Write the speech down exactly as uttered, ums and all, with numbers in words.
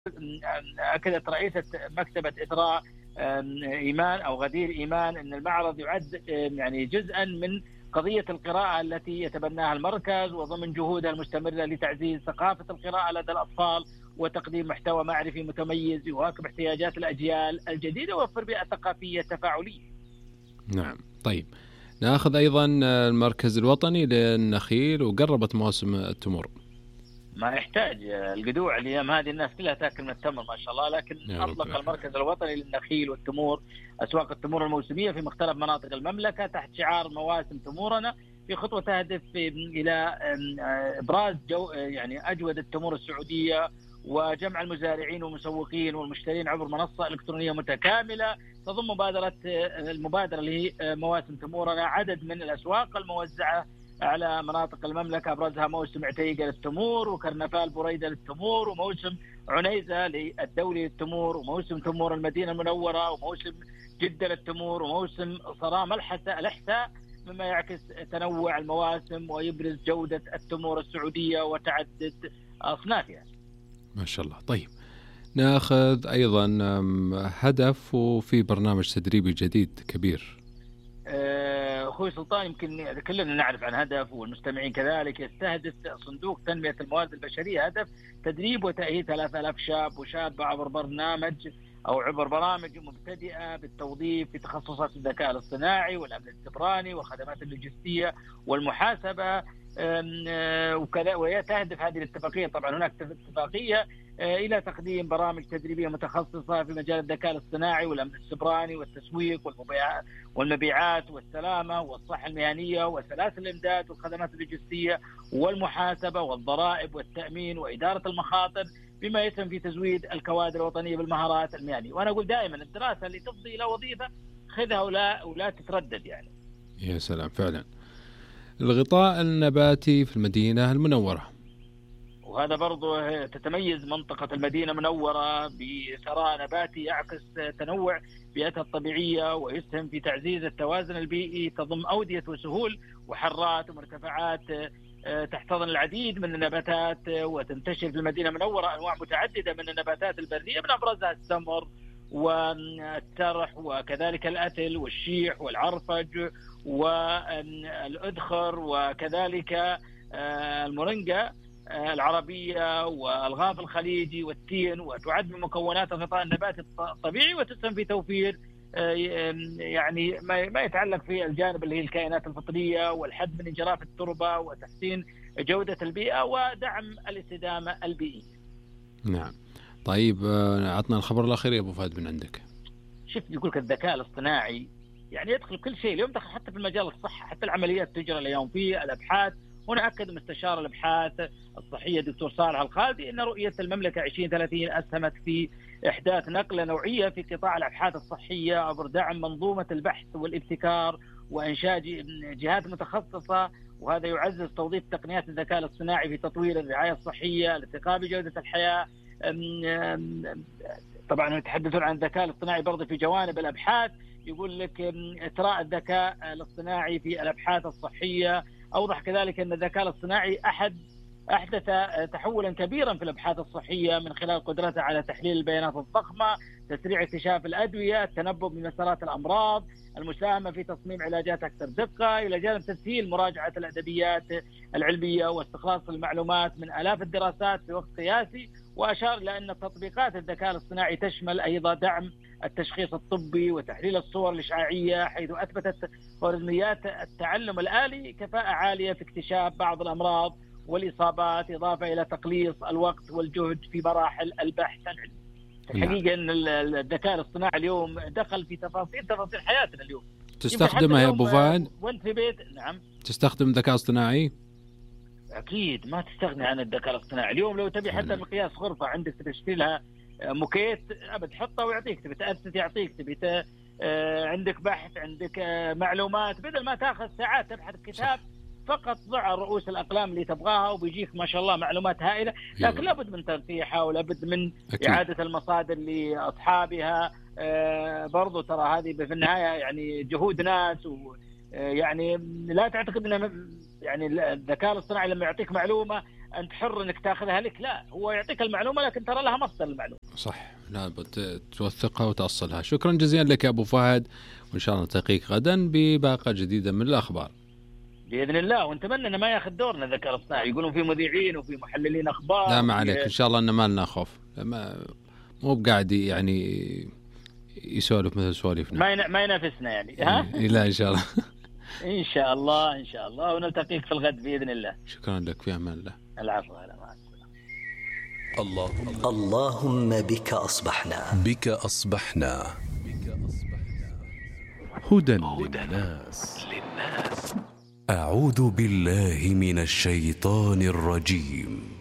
أكدت رئيسة مكتبة إثراء إيمان أو غدير إيمان أن المعرض يعد يعني جزءا من قضية القراءة التي يتبناها المركز، وضمن جهودها المستمرة لتعزيز ثقافة القراءة لدى الأطفال وتقديم محتوى معرفي متميز يواكب احتياجات الأجيال الجديدة ويوفر بيئة ثقافية تفاعلية. نعم. طيب، ناخذ أيضا المركز الوطني للنخيل وقربت مواسم التمور. ما يحتاج القدوع الأيام هذه، الناس كلها تاكل من التمر ما شاء الله، لكن أطلق المركز الوطني للنخيل والتمور أسواق التمور الموسمية في مختلف مناطق المملكة تحت شعار مواسم تمورنا، في خطوة تهدف إلى إبراز جو يعني أجود التمور السعودية وجمع المزارعين والمسوقين والمشترين عبر منصة إلكترونية متكاملة تضم مبادرة المبادرة اللي هي مواسم تمورنا عدد من الأسواق الموزعة على مناطق المملكة، أبرزها موسم عتيقة للتمور، وكرنفال بريدة للتمور، وموسم عنيزة للدولي للتمور، وموسم تمور المدينة المنورة، وموسم جدة للتمور، وموسم صرام الحساء الإحساء، مما يعكس تنوع المواسم ويبرز جودة التمور السعودية وتعدد أصنافها. ما شاء الله. طيب، ناخذ أيضا هدف وفي برنامج تدريبي جديد كبير. أخوي سلطان، يمكن كلنا نعرف عن هدف والمستمعين كذلك. يستهدف صندوق تنمية الموارد البشرية هدف تدريب وتأهيل ثلاثة آلاف شاب وشابة عبر برنامج أو عبر برامج مبتدئة بالتوظيف في تخصصات الذكاء الاصطناعي والأمن السيبراني والخدمات اللوجستية والمحاسبة وكذا. وتهدف هذه الاتفاقية، طبعا هناك اتفاقية، إلى تقديم برامج تدريبية متخصصة في مجال الذكاء الاصطناعي والأمن السيبراني والتسويق والمبيعات والسلامة والصحة المهنية وسلاسل الإمداد والخدمات اللوجستية والمحاسبة والضرائب والتأمين وإدارة المخاطر، بما يسهم في تزويد الكوادر الوطنية بالمهارات المهنية. وأنا أقول دائما الدراسة اللي تفضي إلى وظيفة خذها ولا ولا تتردد يعني. يا سلام، فعلا. الغطاء النباتي في المدينة المنورة، وهذا برضو تتميز منطقة المدينة المنورة بثراء نباتي يعكس تنوع بيئتها الطبيعية ويسهم في تعزيز التوازن البيئي، تضم أودية وسهول وحرات ومرتفعات تحتضن العديد من النباتات، وتنتشر في المدينة المنورة أنواع متعددة من النباتات البرية من أبرزها السمر والترح وكذلك الأتل والشيح والعرفج والأذخر وكذلك المورينجا العربية والغاف الخليجي والتين، وتعد من مكونات الغطاء النباتي الطبيعي وتسهم في توفير يعني ما يتعلق في الجانب اللي هي الكائنات الفطرية والحد من انجراف التربة وتحسين جودة البيئة ودعم الاستدامة البيئية. نعم. طيب، عطنا الخبر الأخير يا أبو فهد من عندك. شوف، يقولك الذكاء الاصطناعي يعني يدخل كل شيء اليوم، دخل حتى في المجال الصحة، حتى العمليات تجرى اليوم في الأبحاث. هنا أكد مستشار الأبحاث الصحية دكتور صالح الخالدي أن رؤية المملكة عشرين ثلاثين أسهمت في إحداث نقلة نوعية في قطاع الأبحاث الصحية عبر دعم منظومة البحث والابتكار وإنشاء جهات متخصصة، وهذا يعزز توظيف تقنيات الذكاء الاصطناعي في تطوير الرعاية الصحية، الارتقاء بجودة الحياة. طبعا يتحدثون عن الذكاء الاصطناعي برضه في جوانب الأبحاث، يقول لك إثراء الذكاء الاصطناعي في الأبحاث الصحية. أوضح كذلك أن الذكاء الاصطناعي أحد أحدث تحولا كبيرا في الأبحاث الصحية من خلال قدرته على تحليل البيانات الضخمة، تسريع اكتشاف الأدوية، التنبؤ بمسارات الأمراض، المساهمة في تصميم علاجات أكثر دقة، إلى جانب تسهيل مراجعة الأدبيات العلمية واستخلاص المعلومات من آلاف الدراسات في وقت قياسي. وأشار إلى أن تطبيقات الذكاء الاصطناعي تشمل أيضا دعم التشخيص الطبي وتحليل الصور الإشعاعية، حيث أثبتت خوارزميات التعلم الآلي كفاءة عالية في اكتشاف بعض الأمراض والإصابات، إضافة إلى تقليص الوقت والجهد في مراحل البحث العلمي. الحقيقة أن الذكاء الاصطناعي اليوم دخل في تفاصيل تفاصيل حياتنا اليوم. تستخدمها يا أبو فهد؟ وأنت في بيت. نعم، تستخدم الذكاء الاصطناعي؟ أكيد ما تستغني عن الذكاء الاصطناعي اليوم. لو تبي حتى مقياس غرفة عندك تشتري لها موكيت أبد تحطه ويعطيك، تبي تأسس يعطيك، تبي ت... عندك بحث، عندك معلومات، بدل ما تاخذ ساعات تبحث كتاب صح. فقط ضع رؤوس الأقلام اللي تبغاها وبيجيك ما شاء الله معلومات هائلة، لكن لابد من تنقيحها ولابد من أكيد. إعادة المصادر لأصحابها. آه برضو ترى هذه في النهاية يعني جهود ناس، ويعني لا تعتقد أن يعني الذكاء الاصطناعي لما يعطيك معلومة انت حر انك تاخذها لك، لا، هو يعطيك المعلومه لكن ترى لها مصدر المعلومه. صح، لابد توثقها وتأصلها. شكرا جزيلا لك يا ابو فهد، وان شاء الله نلتقيك غدا بباقه جديده من الاخبار باذن الله، ونتمنى انه ما ياخذ دورنا الذكاء الاصطناعي. يقولون في مذيعين وفي محللين اخبار. لا ما عليك، ان شاء الله ان ما لنا خوف، ما مو بقاعد يعني يسولف مثل سواليفنا، ما ينا... ما ينافسنا يعني. ها لا ان شاء الله. ان شاء الله ان شاء الله، ونلتقيك في الغد باذن الله. شكرا لك، في امان الله. العفو، على مع السلامه. اللهم اللهم بك اصبحنا بك اصبحنا هدى للناس. أعوذ بالله من الشيطان الرجيم.